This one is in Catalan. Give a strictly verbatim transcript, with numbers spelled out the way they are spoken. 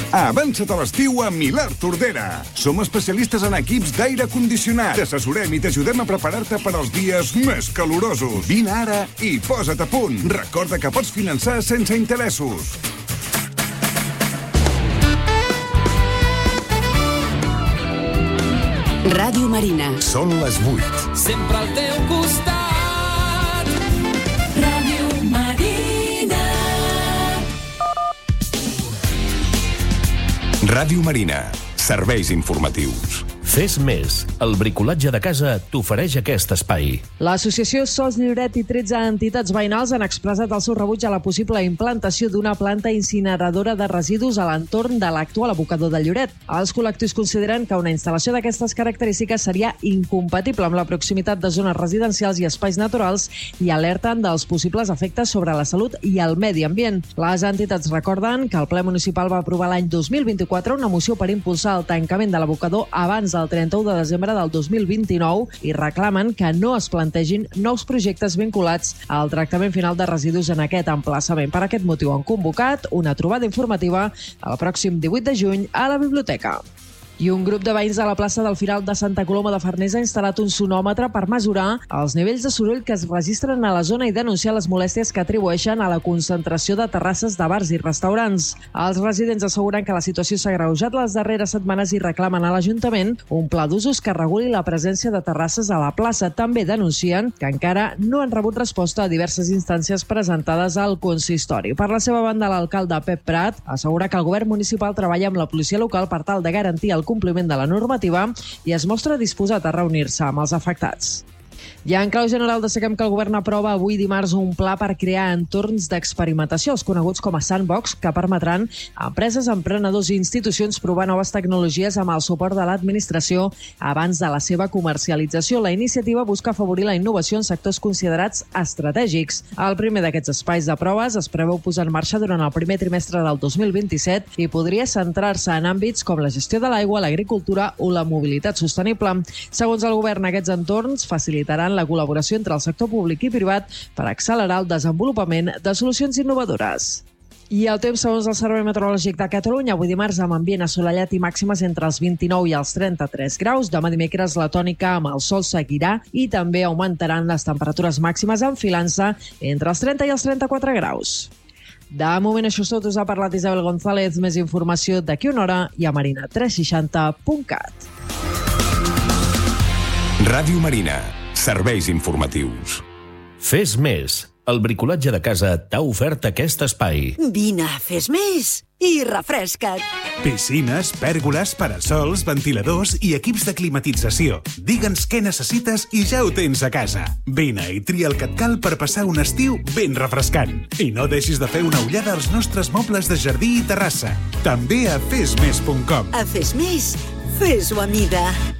Avança't a l'estiu a Milà Tordera. Som especialistes en equips d'aire condicionat. T'assessorem i t'ajudem a preparar-te per als dies més calorosos. Vine ara i posa't a punt. Recorda que pots finançar sense interessos. Ràdio Marina. Són les vuit. Sempre al teu costat. Ràdio Marina. Ràdio Marina. Serveis informatius. Fes més. El bricolatge de casa t'ofereix aquest espai. L'associació Sos Lloret i tretze entitats veïnals han expressat el seu rebuig a la possible implantació d'una planta incineradora de residus a l'entorn de l'actual abocador de Lloret. Els col·lectius consideren que una instal·lació d'aquestes característiques seria incompatible amb la proximitat de zones residencials i espais naturals i alerten dels possibles efectes sobre la salut i el medi ambient. Les entitats recorden que el ple municipal va aprovar l'any dos mil vint-i-quatre una moció per impulsar el tancament de l'abocador abans del trenta-u de desembre del dos mil vint-i-nou i reclamen que no es plantegin nous projectes vinculats al tractament final de residus en aquest emplaçament. Per aquest motiu han convocat una trobada informativa el pròxim divuit de juny a la biblioteca. I un grup de veïns de la plaça del Firal de Santa Coloma de Farners ha instal·lat un sonòmetre per mesurar els nivells de soroll que es registren a la zona i denunciar les molèsties que atribueixen a la concentració de terrasses de bars i restaurants. Els residents asseguren que la situació s'ha agreujat les darreres setmanes i reclamen a l'Ajuntament un pla d'usos que reguli la presència de terrasses a la plaça. També denuncien que encara no han rebut resposta a diverses instàncies presentades al consistori. Per la seva banda, l'alcalde Pep Prat assegura que el govern municipal treballa amb la policia local per tal de garantir el compliment de la normativa i es mostra disposat a reunir-se amb els afectats. I en clau general destaquem que el govern aprova avui dimarts un pla per crear entorns d'experimentació, els coneguts com a sandbox, que permetran a empreses, emprenedors i institucions provar noves tecnologies amb el suport de l'administració abans de la seva comercialització. La iniciativa busca afavorir la innovació en sectors considerats estratègics. El primer d'aquests espais de proves es preveu posar en marxa durant el primer trimestre del dos mil vint-i-set i podria centrar-se en àmbits com la gestió de l'aigua, l'agricultura o la mobilitat sostenible. Segons el govern, aquests entorns facilitaran la col·laboració entre el sector públic i privat per accelerar el desenvolupament de solucions innovadores. I el temps segons el Servei Meteorològic de Catalunya, avui dimarts amb ambient assolellat i màximes entre els vint-i-nou i els trenta-tres graus. Demà dimecres la tònica amb el sol seguirà i també augmentaran les temperatures màximes enfilant-se entre els trenta i els trenta-quatre graus. De moment això és tot, us ha parlat Isabel González. Més informació d'aquí una hora i a marina tres seixanta punt cat. Ràdio Marina. Serveis informatius. Fes més. El bricolatge de casa t'ha ofert aquest espai. Vine, fes més i refresca't. Piscines, pèrgoles, parasols, ventiladors i equips de climatització. Digue'ns què necessites i ja ho tens a casa. Vine i tria el que et cal per passar un estiu ben refrescant. I no deixis de fer una ullada als nostres mobles de jardí i terrassa. També a fes més punt com. A Fes Més, fes-ho a mida.